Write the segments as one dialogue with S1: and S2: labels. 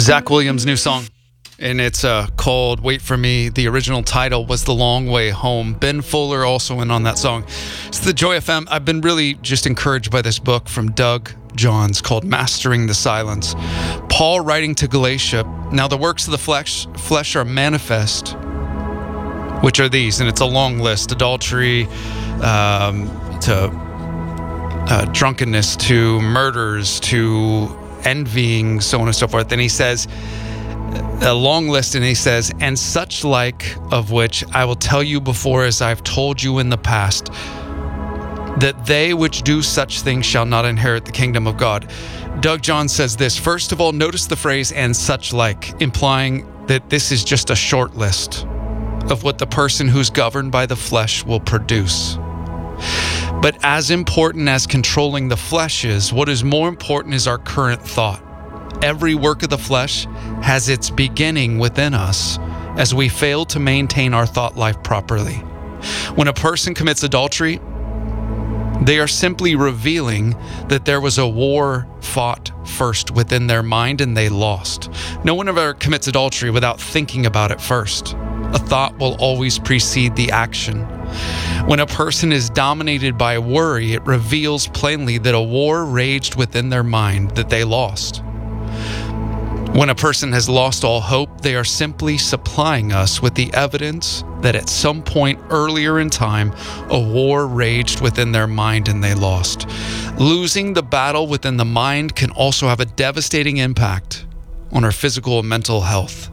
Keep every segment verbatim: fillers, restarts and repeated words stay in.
S1: Zach Williams' new song, and it's uh, called Wait For Me. The original title was The Long Way Home. Ben Fuller also in on that song. It's the Joy F M. I've been really just encouraged by this book from Doug Johns called Mastering the Silence. Paul writing to Galatia, now the works of the flesh, flesh are manifest, which are these, and it's a long list: adultery, um, to uh, drunkenness, to murders, to envying, so on and so forth. And he says, a long list, and he says, and such like, of which I will tell you before, as I've told you in the past, that they which do such things shall not inherit the kingdom of God. Doug Johns says this: first of all, notice the phrase "and such like," implying that this is just a short list of what the person who's governed by the flesh will produce. But as important as controlling the flesh is, what is more important is our current thought. Every work of the flesh has its beginning within us as we fail to maintain our thought life properly. When a person commits adultery, they are simply revealing that there was a war fought first within their mind and they lost. No one ever commits adultery without thinking about it first. A thought will always precede the action. When a person is dominated by worry, it reveals plainly that a war raged within their mind that they lost. When a person has lost all hope, they are simply supplying us with the evidence that at some point earlier in time, a war raged within their mind and they lost. Losing the battle within the mind can also have a devastating impact on our physical and mental health.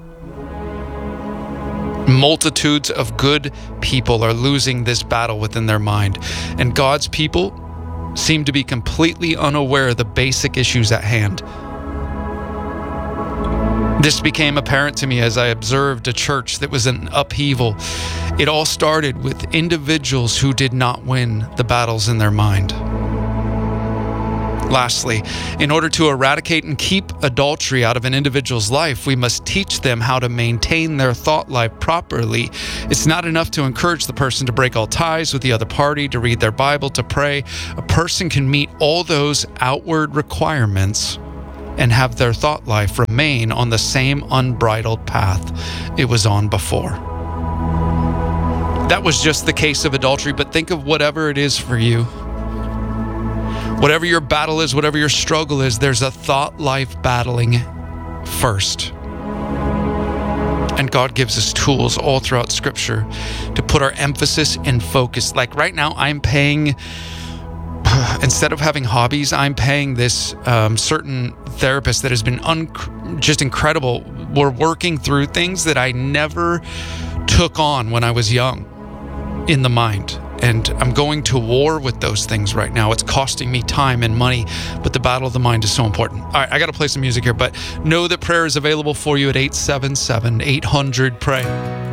S1: Multitudes of good people are losing this battle within their mind, and God's people seem to be completely unaware of the basic issues at hand. This became apparent to me as I observed a church that was in upheaval. It all started with individuals who did not win the battles in their mind. Lastly, in order to eradicate and keep adultery out of an individual's life, we must teach them how to maintain their thought life properly. It's not enough to encourage the person to break all ties with the other party, to read their Bible, to pray. A person can meet all those outward requirements and have their thought life remain on the same unbridled path it was on before. That was just the case of adultery, but think of whatever it is for you. Whatever your battle is, whatever your struggle is, there's a thought life battling first. And God gives us tools all throughout Scripture to put our emphasis and focus. Like right now, I'm paying, instead of having hobbies, I'm paying this um, certain therapist that has been un- just incredible. We're working through things that I never took on when I was young in the mind. And I'm going to war with those things right now. It's costing me time and money, but the battle of the mind is so important. All right, I got to play some music here, but know that prayer is available for you at eight seven seven, eight hundred, pray.